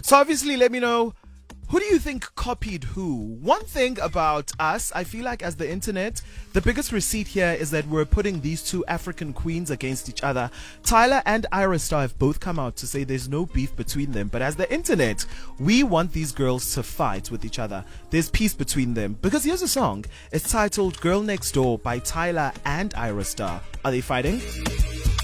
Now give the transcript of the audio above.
So obviously, let me know, who do you think copied who? One thing about us, I feel like as the internet, the biggest receipt here is that we're putting these two African queens against each other. Tyla and Ira Star have both come out to say there's no beef between them. But as the internet, we want these girls to fight with each other. There's peace between them. Because here's a song. It's titled Girl Next Door by Tyla and Ira Star. Are they fighting?